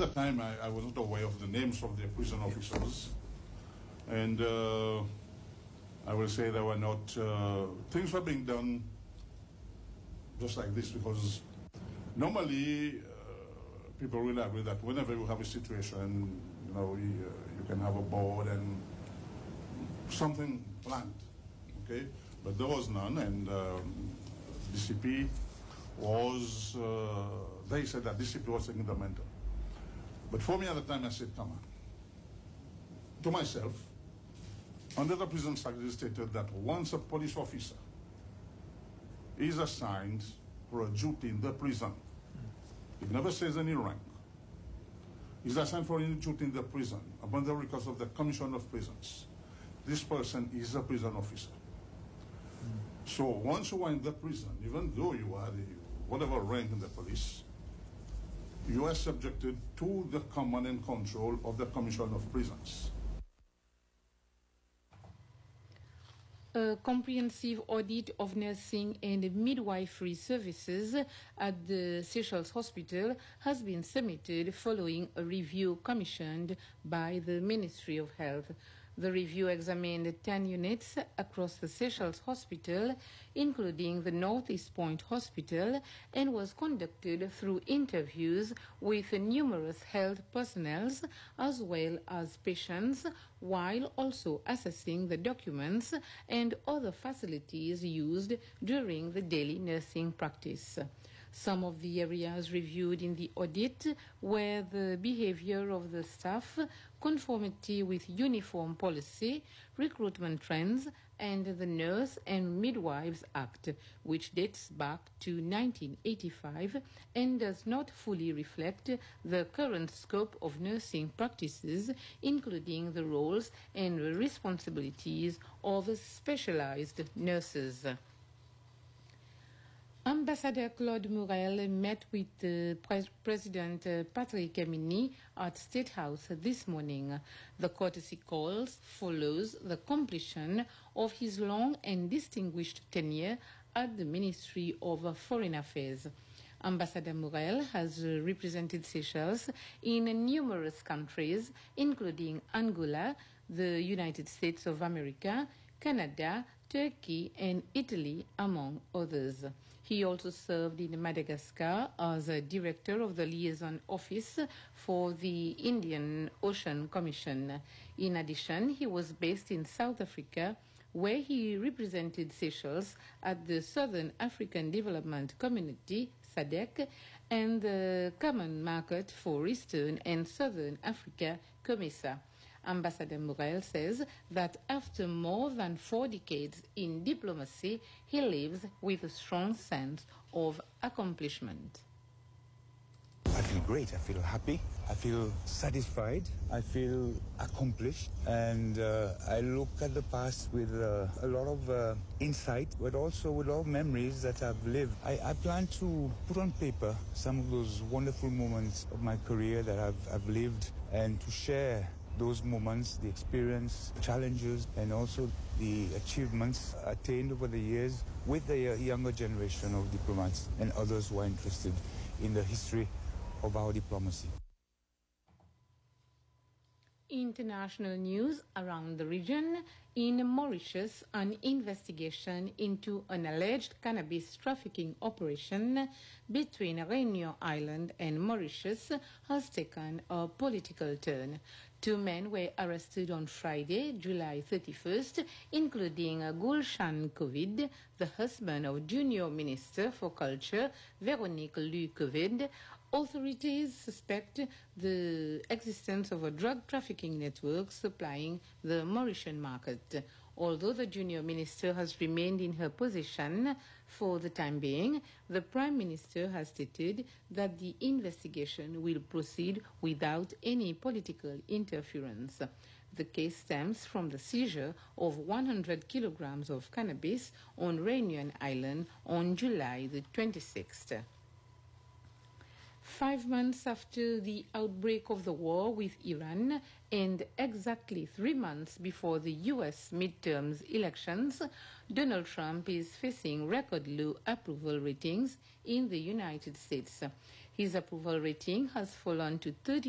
the time, I wasn't aware of the names of the prison officers. And I will say there were not, things were being done just like this, because normally people will agree that whenever you have a situation, you can have a board and something planned, okay? But there was none, and DCP was, they said that DCP was taking the mentor. But for me at the time, I said, come on. To myself, under the prison statute, it stated that once a police officer is assigned for a duty in the prison, it never says any rank, is assigned for any duty in the prison upon the request of the Commission of Prisons, this person is a prison officer. So once you are in the prison, even though you are whatever rank in the police, you are subjected to the command and control of the Commission of Prisons. A comprehensive audit of nursing and midwifery services at the Seychelles Hospital has been submitted following a review commissioned by the Ministry of Health. The review examined 10 units across the Seychelles Hospital, including the Northeast Point Hospital, and was conducted through interviews with numerous health personnel as well as patients, while also assessing the documents and other facilities used during the daily nursing practice. Some of the areas reviewed in the audit were the behavior of the staff, conformity with uniform policy, recruitment trends, and the Nurse and Midwives Act, which dates back to 1985 and does not fully reflect the current scope of nursing practices, including the roles and responsibilities of specialized nurses. Ambassador Claude Morel met with President Patrick Emini at State House this morning. The courtesy calls follows the completion of his long and distinguished tenure at the Ministry of Foreign Affairs. Ambassador Morel has represented Seychelles in numerous countries, including Angola, the United States of America, Canada, Turkey, and Italy, among others. He also served in Madagascar as a director of the liaison office for the Indian Ocean Commission. In addition, he was based in South Africa, where he represented Seychelles at the Southern African Development Community, SADC, and the Common Market for Eastern and Southern Africa, COMESA. Ambassador Morel says that after more than 4 decades in diplomacy, he lives with a strong sense of accomplishment. I feel great. I feel happy. I feel satisfied. I feel accomplished. And I look at the past with a lot of insight, but also with a lot of memories that I've lived. I plan to put on paper some of those wonderful moments of my career that I've lived, and to share those moments, the experience, challenges, and also the achievements attained over the years with the younger generation of diplomats and others who are interested in the history of our diplomacy. International news around the region. In Mauritius, an investigation into an alleged cannabis trafficking operation between Réunion Island and Mauritius has taken a political turn. 2 men were arrested on Friday, July 31st, including Gulshan Covid, the husband of Junior Minister for Culture, Véronique Lu Covid. Authorities suspect the existence of a drug trafficking network supplying the Mauritian market. Although the junior minister has remained in her position for the time being, the Prime Minister has stated that the investigation will proceed without any political interference. The case stems from the seizure of 100 kilograms of cannabis on Réunion Island on July the 26th. 5 months after the outbreak of the war with Iran and exactly 3 months before the U.S. midterms elections, Donald Trump is facing record low approval ratings in the United States. His approval rating has fallen to 30